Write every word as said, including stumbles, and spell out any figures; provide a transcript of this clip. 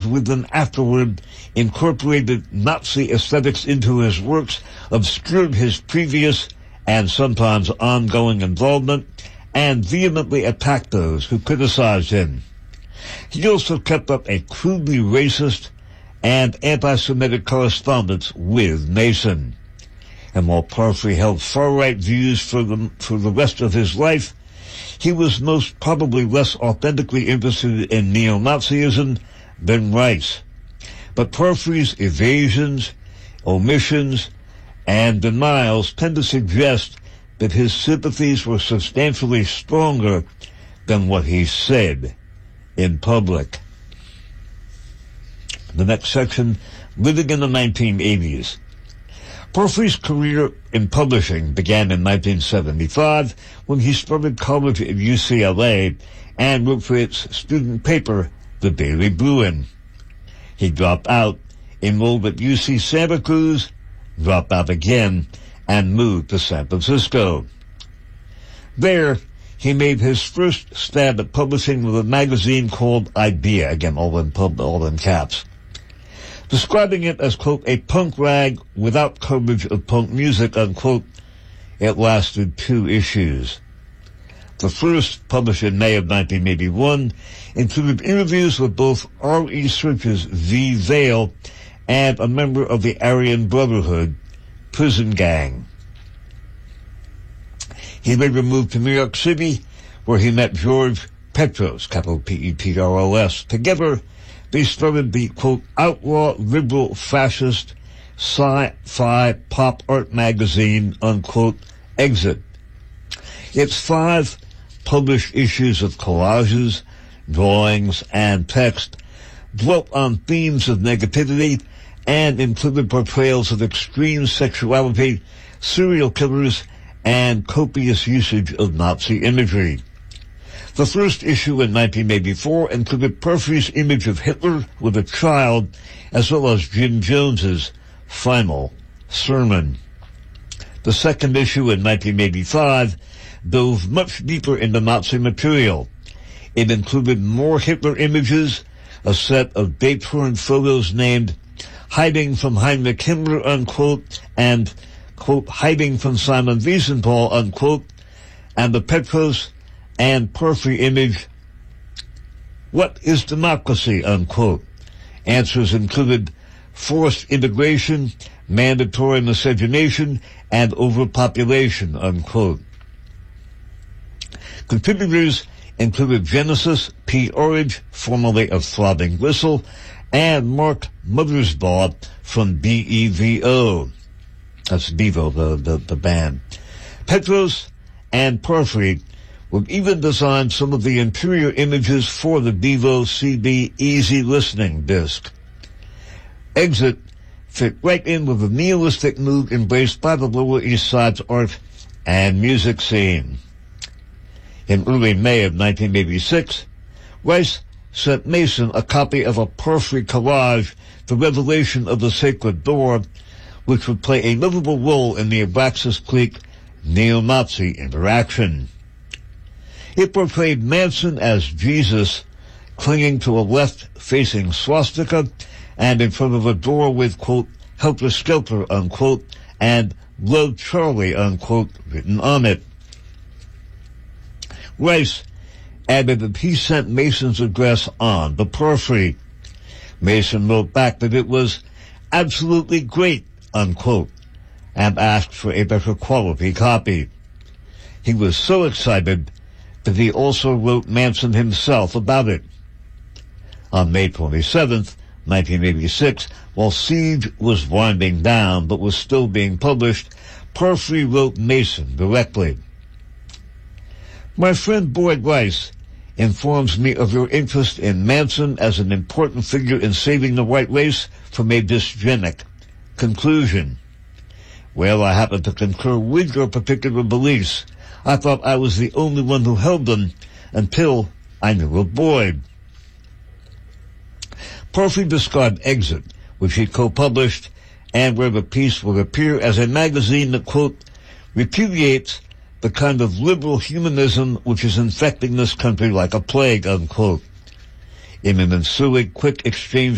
with them afterward, incorporated Nazi aesthetics into his works, obscured his previous and sometimes ongoing involvement, and vehemently attacked those who criticized him. He also kept up a crudely racist and anti-Semitic correspondence with Mason. And while Porfiry held far-right views for the, for the rest of his life, he was most probably less authentically interested in neo-Nazism than Rice. But Porfiry's evasions, omissions, and denials tend to suggest that his sympathies were substantially stronger than what he said in public. The next section, living in the nineteen eighties. Porfiry's career in publishing began in nineteen seventy-five when he started college at U C L A and wrote for its student paper, the Daily Bruin. He dropped out, enrolled at U C Santa Cruz, dropped out again, and moved to San Francisco. There, he made his first stab at publishing with a magazine called Idea, again, all in, pub, all in caps. Describing it as, quote, a punk rag without coverage of punk music, unquote, it lasted two issues. The first, published in May of nineteen eighty-one, included interviews with both R E Search's V. Vale and a member of the Aryan Brotherhood, Prison Gang. He later moved to New York City, where he met George Petros, capital P E T R O S. Together, they started the, quote, outlaw, liberal, fascist, sci-fi pop art magazine, unquote, Exit. Its five published issues of collages, drawings, and text dwelt on themes of negativity and included portrayals of extreme sexuality, serial killers, and copious usage of Nazi imagery. The first issue in nineteen eighty-four included Porfiry's image of Hitler with a child, as well as Jim Jones's final sermon. The second issue in nineteen eighty-five dove much deeper into Nazi material. It included more Hitler images, a set of date-torn photos named Hiding from Heinrich Himmler, unquote, and, quote, Hiding from Simon Wiesenthal, unquote, and the Petros and Porfiry image, What is Democracy, unquote. Answers included forced integration, mandatory miscegenation, and overpopulation, unquote. Contributors included Genesis P. Orridge, formerly of Throbbing Gristle, and Mark Mothersbaugh from B E V O. That's Bevo, the, the, the band. Petros and Porfiry would even design some of the interior images for the Bevo C B Easy Listening disc. Exit fit right in with the nihilistic mood embraced by the Lower East Side's art and music scene. In early May of nineteen eighty-six, Rice sent Mason a copy of a Porfiry collage, The Revelation of the Sacred Door, which would play a notable role in the Abraxas clique neo-Nazi interaction. It portrayed Manson as Jesus, clinging to a left-facing swastika and in front of a door with, quote, Helter Skelter, unquote, and Love Charlie, unquote, written on it. Rice added that he sent Mason's address on the Porfiry. Mason wrote back that it was absolutely great, unquote, and asked for a better quality copy. He was so excited that he also wrote Manson himself about it. On May twenty-seventh, nineteen eighty-six, while Siege was winding down but was still being published, Porfiry wrote Mason directly. My friend Boyd Rice informs me of your interest in Manson as an important figure in saving the white race from a dysgenic conclusion. Well, I happen to concur with your particular beliefs. I thought I was the only one who held them until I knew of Boyd. Porfiry described Exit, which he co-published, and where the piece would appear as a magazine that, quote, repudiates the kind of liberal humanism which is infecting this country like a plague, unquote. In an ensuing quick exchange